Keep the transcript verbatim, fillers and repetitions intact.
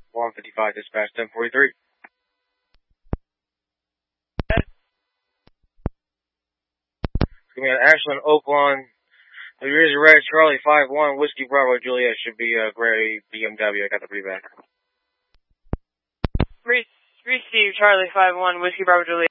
one fifty-five, dispatch ten forty-three. Give me an Ashland, Oaklawn, New Jersey Red, Charlie five one, Whiskey Bravo, Juliet. Should be a gray B M W. I got the readback. Re- receive Charlie five one, Whiskey Bravo, Juliet.